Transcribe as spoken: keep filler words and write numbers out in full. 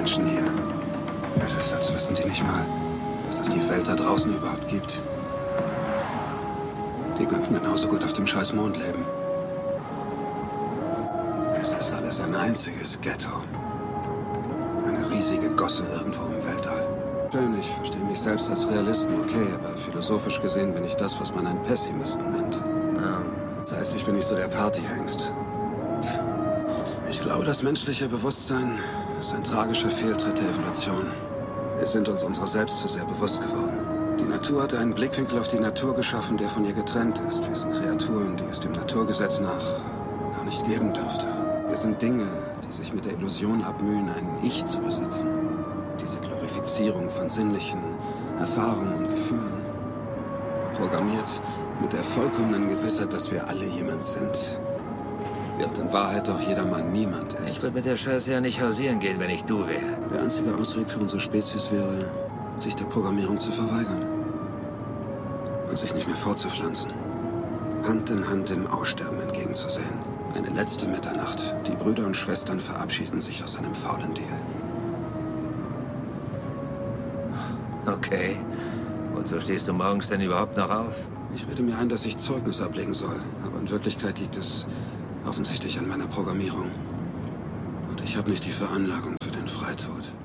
Menschen hier. Es ist, als wüssten die nicht mal, dass es die Welt da draußen überhaupt gibt. Die könnten genauso gut auf dem scheiß Mond leben. Es ist alles ein einziges Ghetto. Eine riesige Gosse irgendwo im Weltall. Schön, ich verstehe mich selbst als Realisten, okay, aber philosophisch gesehen bin ich das, was man einen Pessimisten nennt. Ja. Das heißt, ich bin nicht so der Partyhengst. Ich glaube, das menschliche Bewusstsein ist ein tragischer Fehltritt der Evolution. Wir sind uns unserer selbst zu sehr bewusst geworden. Die Natur hat einen Blickwinkel auf die Natur geschaffen, der von ihr getrennt ist. Wir sind Kreaturen, die es dem Naturgesetz nach gar nicht geben dürfte. Wir sind Dinge, die sich mit der Illusion abmühen, ein Ich zu besitzen. Diese Glorifizierung von sinnlichen Erfahrungen und Gefühlen. Programmiert mit der vollkommenen Gewissheit, dass wir alle jemand sind. Während in Wahrheit doch jedermann niemand ist. Ich würde mit der Scheiße ja nicht hausieren gehen, wenn ich du wäre. Der einzige Ausweg für unsere Spezies wäre, sich der Programmierung zu verweigern. Und sich nicht mehr fortzupflanzen. Hand in Hand dem Aussterben entgegenzusehen. Eine letzte Mitternacht. Die Brüder und Schwestern verabschieden sich aus einem faulen Deal. Okay. Und so stehst du morgens denn überhaupt noch auf? Ich rede mir ein, dass ich Zeugnis ablegen soll. Aber in Wirklichkeit liegt es offensichtlich an meiner Programmierung. Und ich habe nicht die Veranlagung für den Freitod.